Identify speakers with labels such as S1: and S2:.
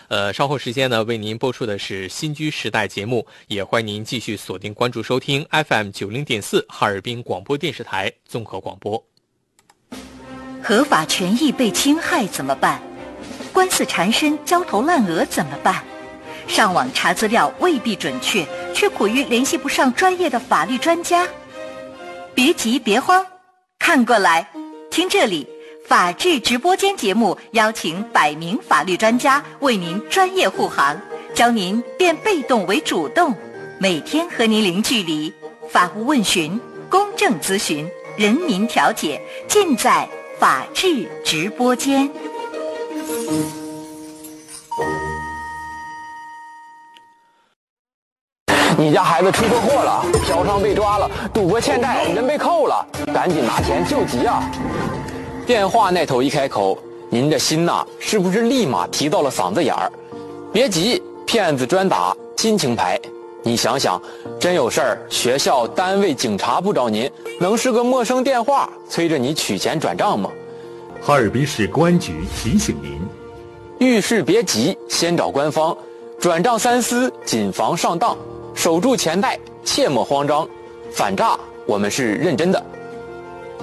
S1: 稍后时间呢，为您播出的是新居时代节目，也欢迎您继续锁定关注收听 FM90.4 哈尔滨广播电视台综合广播。
S2: 合法权益被侵害怎么办？官司缠身，焦头烂额怎么办？上网查资料未必准确，却苦于联系不上专业的法律专家。别急别慌，看过来，听这里，法治直播间节目邀请100名法律专家为您专业护航，教您变被动为主动，每天和您零距离，法务问询、公正咨询、人民调解，尽在法治直播间。
S3: 你家孩子出车祸了，嫖娼被抓了，赌博欠债，人被扣了，赶紧拿钱救急啊！电话那头一开口，您的心呐，是不是立马提到了嗓子眼儿？别急，骗子专打亲情牌。你想想，真有事儿，学校、单位、警察不找您，能是个陌生电话催着你取钱转账吗？
S4: 哈尔滨市公安局提醒您：
S3: 遇事别急，先找官方，转账三思，谨防上当。守住钱袋，切莫慌张。反诈，我们是认真的。